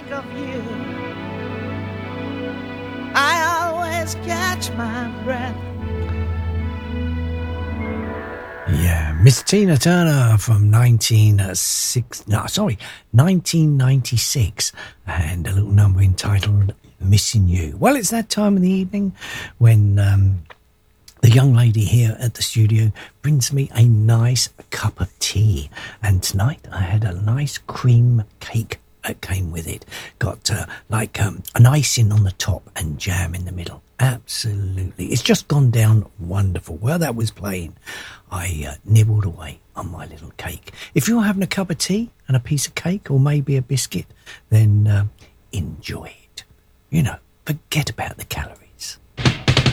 of you. I always catch my breath. Yeah, Miss Tina Turner from 1996, and a little number entitled Missing You. Well, it's that time of the evening when the young lady here at the studio brings me a nice cup of tea. And tonight I had a nice cream cake that came with it. Got an icing on the top and jam in the middle. Absolutely. It's just gone down wonderful. While that was playing, I nibbled away on my little cake. If you're having a cup of tea and a piece of cake or maybe a biscuit, then enjoy it. You know, forget about the calories.